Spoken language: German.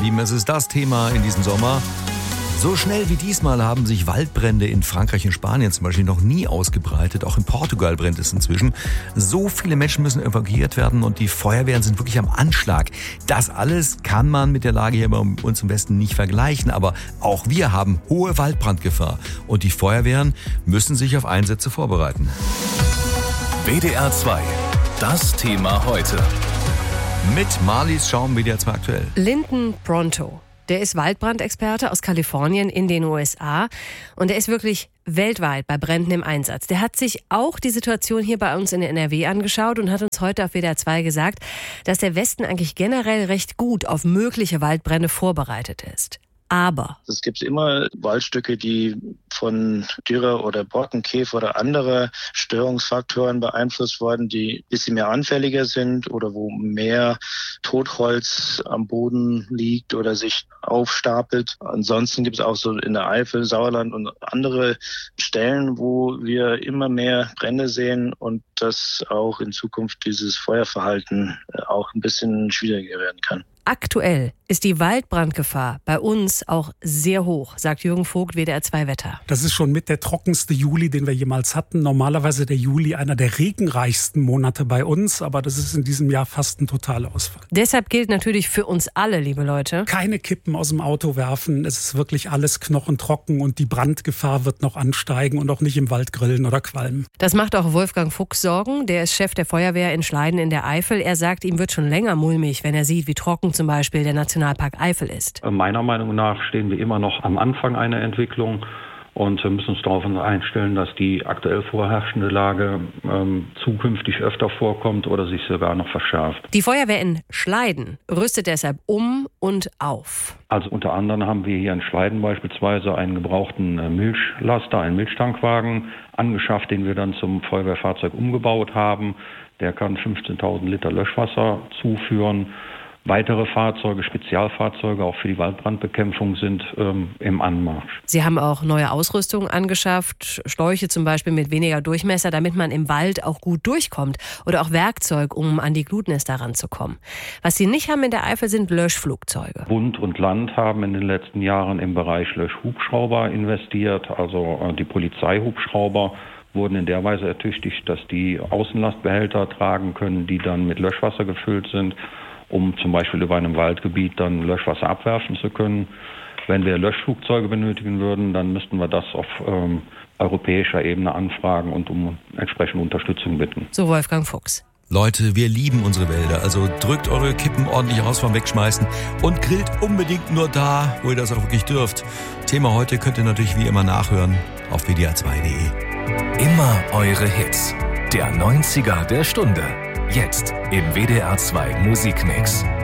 Lieben, es ist das Thema in diesem Sommer. So schnell wie diesmal haben sich Waldbrände in Frankreich und Spanien zum Beispiel noch nie ausgebreitet. Auch in Portugal brennt es inzwischen. So viele Menschen müssen evakuiert werden und die Feuerwehren sind wirklich am Anschlag. Das alles kann man mit der Lage hier bei uns im Westen nicht vergleichen. Aber auch wir haben hohe Waldbrandgefahr und die Feuerwehren müssen sich auf Einsätze vorbereiten. WDR 2, das Thema heute. Mit Marlies Schaum, WDR 2 aktuell. Lyndon Pronto. Der ist Waldbrandexperte aus Kalifornien in den USA und er ist wirklich weltweit bei Bränden im Einsatz. Der hat sich auch die Situation hier bei uns in NRW angeschaut und hat uns heute auf WDR 2 gesagt, dass der Westen eigentlich generell recht gut auf mögliche Waldbrände vorbereitet ist. Aber es gibt immer Waldstücke, die von Dürre oder Borkenkäfer oder andere Störungsfaktoren beeinflusst wurden, die ein bisschen mehr anfälliger sind oder wo mehr Totholz am Boden liegt oder sich aufstapelt. Ansonsten gibt es auch so in der Eifel, Sauerland und andere Stellen, wo wir immer mehr Brände sehen und dass auch in Zukunft dieses Feuerverhalten auch ein bisschen schwieriger werden kann. Aktuell ist die Waldbrandgefahr bei uns auch sehr hoch, sagt Jürgen Vogt, WDR 2 Wetter. Das ist schon mit der trockenste Juli, den wir jemals hatten. Normalerweise der Juli einer der regenreichsten Monate bei uns, aber das ist in diesem Jahr fast ein Totalausfall. Deshalb gilt natürlich für uns alle, liebe Leute: keine Kippen aus dem Auto werfen, es ist wirklich alles knochentrocken und die Brandgefahr wird noch ansteigen und auch nicht im Wald grillen oder qualmen. Das macht auch Wolfgang Fuchs Sorgen, der ist Chef der Feuerwehr in Schleiden in der Eifel. Er sagt, ihm wird schon länger mulmig, wenn er sieht, wie trocken zum Beispiel der Nationalpark Eifel ist. Meiner Meinung nach stehen wir immer noch am Anfang einer Entwicklung und müssen uns darauf einstellen, dass die aktuell vorherrschende Lage zukünftig öfter vorkommt oder sich sogar noch verschärft. Die Feuerwehr in Schleiden rüstet deshalb um und auf. Also unter anderem haben wir hier in Schleiden beispielsweise einen gebrauchten Milchlaster, einen Milchtankwagen angeschafft, den wir dann zum Feuerwehrfahrzeug umgebaut haben. Der kann 15.000 Liter Löschwasser zuführen. Weitere Fahrzeuge, Spezialfahrzeuge, auch für die Waldbrandbekämpfung sind im Anmarsch. Sie haben auch neue Ausrüstung angeschafft, Schläuche zum Beispiel mit weniger Durchmesser, damit man im Wald auch gut durchkommt. Oder auch Werkzeug, um an die Glutnester ranzukommen. Was Sie nicht haben in der Eifel, sind Löschflugzeuge. Bund und Land haben in den letzten Jahren im Bereich Löschhubschrauber investiert, also die Polizeihubschrauber wurden in der Weise ertüchtigt, dass die Außenlastbehälter tragen können, die dann mit Löschwasser gefüllt sind, um zum Beispiel über einem Waldgebiet dann Löschwasser abwerfen zu können. Wenn wir Löschflugzeuge benötigen würden, dann müssten wir das auf europäischer Ebene anfragen und um entsprechende Unterstützung bitten. So Wolfgang Fuchs. Leute, wir lieben unsere Wälder, also drückt eure Kippen ordentlich raus vom Wegschmeißen und grillt unbedingt nur da, wo ihr das auch wirklich dürft. Thema heute könnt ihr natürlich wie immer nachhören auf wdr2.de. Immer eure Hits. Der 90er der Stunde. Jetzt im WDR 2 Musikmix.